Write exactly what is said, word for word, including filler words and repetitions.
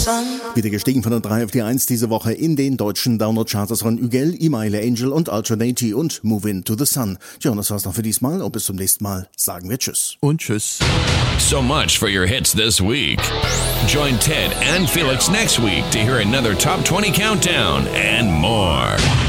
Wieder gestiegen von der drei auf die eins diese Woche in den deutschen Download-Charts von Ügel, Imaile Angel und Alternati und Move Into the Sun. Tja, und das war's noch für diesmal und bis zum nächsten Mal sagen wir Tschüss. Und Tschüss. So much for your hits this week. Join Ted and Felix next week to hear another Top twenty countdown and more.